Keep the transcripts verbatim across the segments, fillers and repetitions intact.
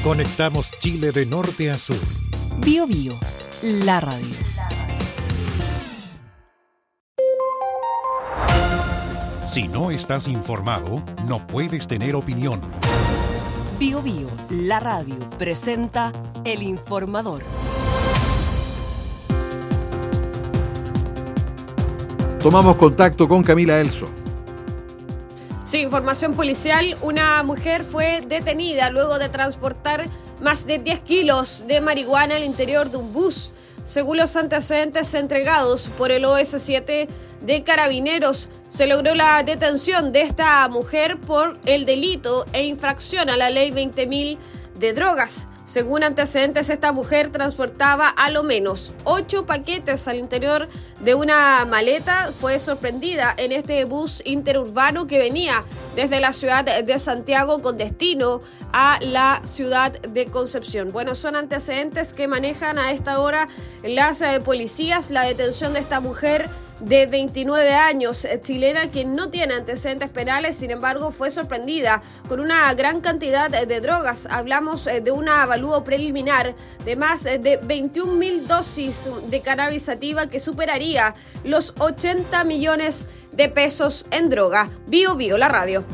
Conectamos Chile de norte a sur. Bio Bio, la radio. Si no estás informado, no puedes tener opinión. Bio Bio, la radio, presenta El Informador. Tomamos contacto con Camila Elso. Sí, información policial. Una mujer fue detenida luego de transportar más de diez kilos de marihuana al interior de un bus. Según los antecedentes entregados por el O S siete de Carabineros, se logró la detención de esta mujer por el delito e infracción a la ley veinte mil de drogas. Según antecedentes, esta mujer transportaba a lo menos ocho paquetes al interior de una maleta. Fue sorprendida en este bus interurbano que venía desde la ciudad de Santiago con destino a la ciudad de Concepción. Bueno, son antecedentes que manejan a esta hora las eh, policías. La detención de esta mujer de veintinueve años, chilena, quien no tiene antecedentes penales, sin embargo fue sorprendida con una gran cantidad de drogas. Hablamos de un avalúo preliminar de más de veintiún mil dosis de cannabis sativa que superaría los ochenta millones de pesos en droga. Bio Bio, la radio.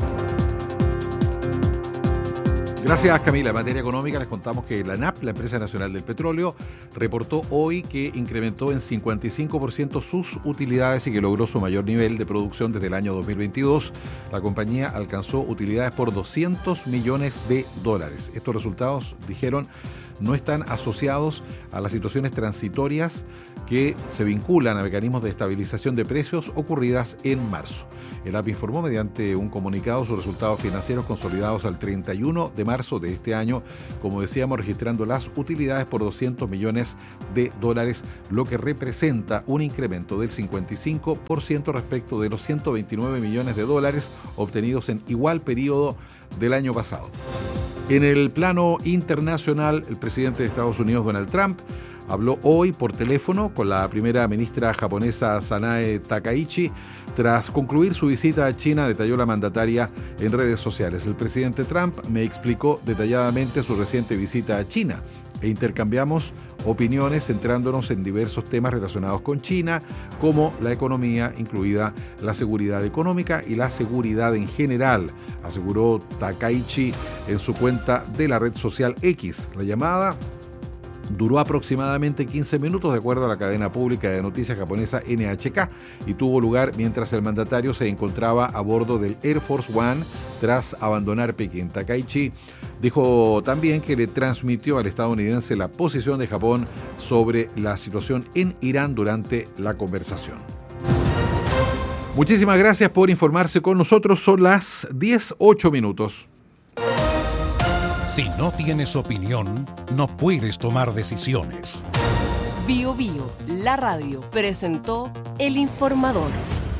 Gracias, Camila. En materia económica les contamos que la ANAP, la Empresa Nacional del Petróleo, reportó hoy que incrementó en cincuenta y cinco por ciento sus utilidades y que logró su mayor nivel de producción desde el año dos mil veintidós. La compañía alcanzó utilidades por doscientos millones de dólares. Estos resultados, dijeron, no están asociados a las situaciones transitorias que se vinculan a mecanismos de estabilización de precios ocurridas en marzo. El A P informó mediante un comunicado sus resultados financieros consolidados al treinta y uno de marzo de este año, como decíamos, registrando las utilidades por doscientos millones de dólares, lo que representa un incremento del cincuenta y cinco por ciento respecto de los ciento veintinueve millones de dólares obtenidos en igual periodo del año pasado. En el plano internacional, el presidente de Estados Unidos, Donald Trump, habló hoy por teléfono con la primera ministra japonesa Sanae Takaichi. Tras concluir su visita a China, detalló la mandataria en redes sociales. El presidente Trump me explicó detalladamente su reciente visita a China e intercambiamos opiniones centrándonos en diversos temas relacionados con China, como la economía, incluida la seguridad económica y la seguridad en general, aseguró Takaichi en su cuenta de la red social X. La llamada duró aproximadamente quince minutos, de acuerdo a la cadena pública de noticias japonesa N H K, y tuvo lugar mientras el mandatario se encontraba a bordo del Air Force One tras abandonar Pekín. Takaichi dijo también que le transmitió al estadounidense la posición de Japón sobre la situación en Irán durante la conversación. Muchísimas gracias por informarse con nosotros. Son las diez, ocho minutos. Si no tienes opinión, no puedes tomar decisiones. Bio Bio, la radio, presentó El Informador.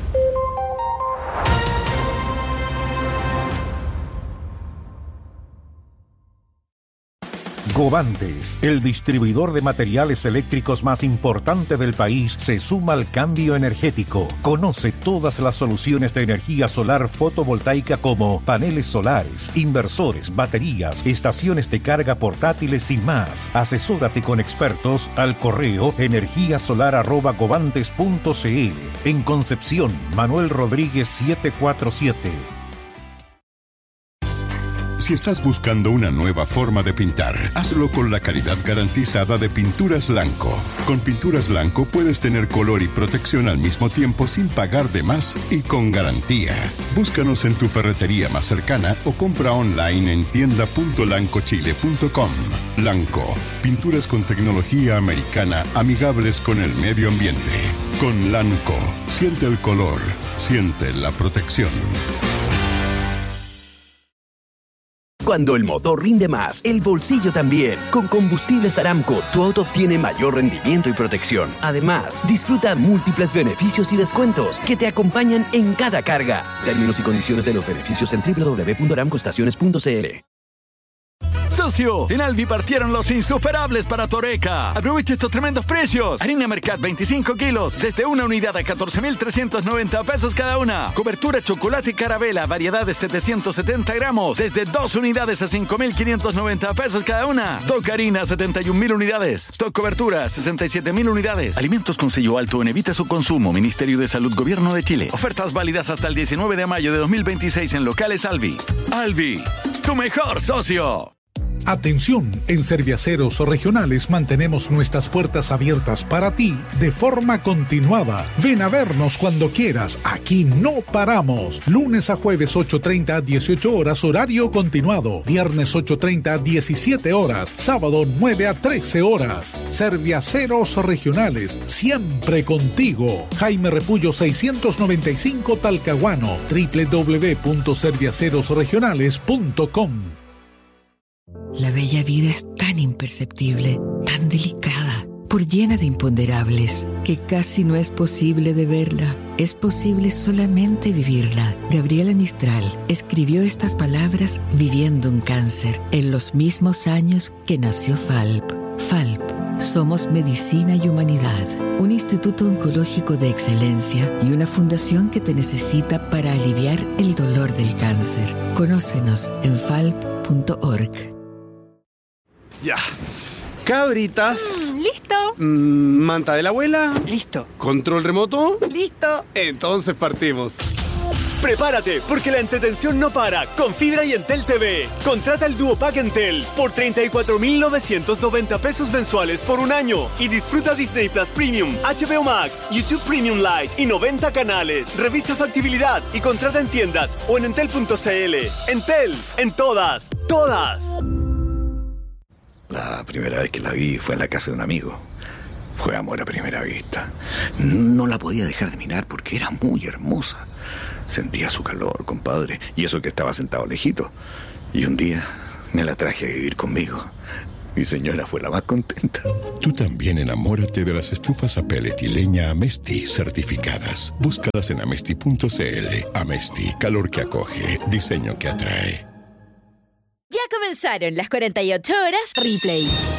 Govantes, el distribuidor de materiales eléctricos más importante del país, se suma al cambio energético. Conoce todas las soluciones de energía solar fotovoltaica como paneles solares, inversores, baterías, estaciones de carga portátiles y más. Asesórate con expertos al correo energía solar arroba govantes punto c l. En Concepción, Manuel Rodríguez setecientos cuarenta y siete. Si estás buscando una nueva forma de pintar, hazlo con la calidad garantizada de Pinturas Lanco. Con Pinturas Lanco puedes tener color y protección al mismo tiempo sin pagar de más y con garantía. Búscanos en tu ferretería más cercana o compra online en tienda punto lanco chile punto com. Lanco, pinturas con tecnología americana amigables con el medio ambiente. Con Lanco, siente el color, siente la protección. Cuando el motor rinde más, el bolsillo también. Con Combustibles Aramco, tu auto obtiene mayor rendimiento y protección. Además, disfruta múltiples beneficios y descuentos que te acompañan en cada carga. Términos y condiciones de los beneficios en doble u doble u doble u punto aramco estaciones punto c l. Socio, en Alvi partieron los insuperables para Toreca. Aprovecha estos tremendos precios. Harina Mercat veinticinco kilos, desde una unidad a catorce mil trescientos noventa pesos cada una. Cobertura chocolate Carabela, variedad de setecientos setenta gramos, desde dos unidades a cinco mil quinientos noventa pesos cada una. Stock harina, setenta y un mil unidades. Stock cobertura, sesenta y siete mil unidades. Alimentos con sello alto en evita su consumo. Ministerio de Salud, Gobierno de Chile. Ofertas válidas hasta el diecinueve de mayo de dos mil veintiséis en locales Alvi. Alvi, tu mejor socio. Atención, en Serviaceros Regionales mantenemos nuestras puertas abiertas para ti de forma continuada. Ven a vernos cuando quieras, aquí no paramos. Lunes a jueves ocho treinta a dieciocho horas, horario continuado. Viernes ocho treinta a diecisiete horas, sábado nueve a trece horas. Serviaceros Regionales, siempre contigo. Jaime Repullo seiscientos noventa y cinco Talcahuano, doble u doble u doble u punto serviaceros regionales punto com. La bella vida es tan imperceptible, tan delicada, por llena de imponderables, que casi no es posible de verla. Es posible solamente vivirla. Gabriela Mistral escribió estas palabras viviendo un cáncer en los mismos años que nació Falp. Falp, somos medicina y humanidad, un instituto oncológico de excelencia y una fundación que te necesita para aliviar el dolor del cáncer. Conócenos en falp punto org. Ya. Cabritas. Mm, listo. Mm, manta de la abuela. Listo. Control remoto. Listo. Entonces partimos. Prepárate, porque la entretención no para con Fibra y Entel T V. Contrata el Duo Pack Entel por treinta y cuatro mil novecientos noventa pesos mensuales por un año y disfruta Disney Plus Premium, H B O Max, YouTube Premium Lite y noventa canales. Revisa factibilidad y contrata en tiendas o en entel punto c l. Entel, en todas, todas. La primera vez que la vi fue en la casa de un amigo. Fue amor a primera vista. No la podía dejar de mirar porque era muy hermosa. Sentía su calor, compadre, y eso que estaba sentado lejito. Y un día me la traje a vivir conmigo. Mi señora fue la más contenta. Tú también enamórate de las estufas a pellet y leña Amesti certificadas. Búscalas en amesti punto c l. Amesti, calor que acoge, diseño que atrae. Ya comenzaron las cuarenta y ocho horas Ripley.